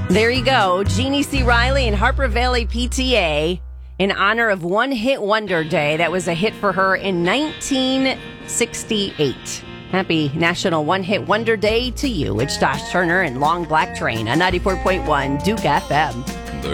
There you go. Jeannie C. Riley and Harper Valley PTA in honor of One Hit Wonder Day. That was a hit for her in 1968. Happy National One Hit Wonder Day to you. It's Josh Turner and Long Black Train on 94.1 Duke FM.